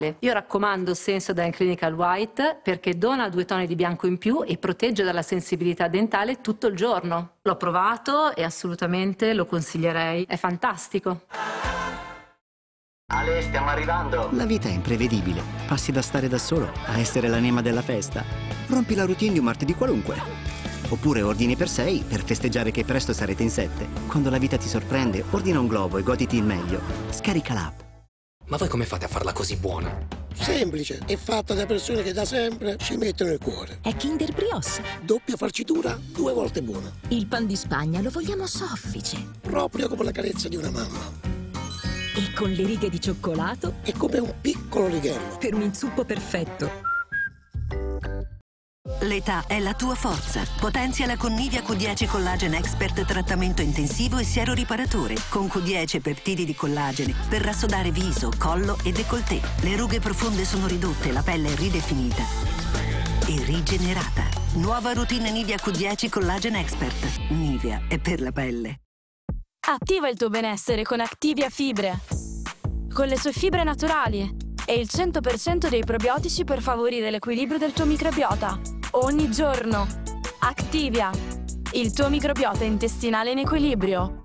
Io raccomando Sensodyne Clinical White perché dona 2 toni di bianco in più e protegge dalla sensibilità dentale tutto il giorno. L'ho provato e assolutamente lo consiglierei, è fantastico. Ale, stiamo arrivando. La vita è imprevedibile. Passi da stare da solo a essere l'anima della festa. Rompi la routine di un martedì qualunque. Oppure ordini per 6 per festeggiare che presto sarete in 7. Quando la vita ti sorprende, ordina un globo e goditi il meglio. Scarica l'app. Ma voi come fate a farla così buona? Semplice, è fatta da persone che da sempre ci mettono il cuore. È Kinder Brioche. Doppia farcitura, 2 volte buona. Il pan di Spagna lo vogliamo soffice. Proprio come la carezza di una mamma. E con le righe di cioccolato? È come un piccolo righello. Per un inzuppo perfetto. L'età è la tua forza. Potenziala con Nivea Q10 Collagen Expert trattamento intensivo e siero riparatore. Con Q10 peptidi di collagene per rassodare viso, collo e décolleté. Le rughe profonde sono ridotte, la pelle è ridefinita e rigenerata. Nuova routine Nivea Q10 Collagen Expert. Nivea è per la pelle. Attiva il tuo benessere con Activia Fibre. Con le sue fibre naturali e il 100% dei probiotici per favorire l'equilibrio del tuo microbiota. Ogni giorno. Activia, il tuo microbiota intestinale in equilibrio.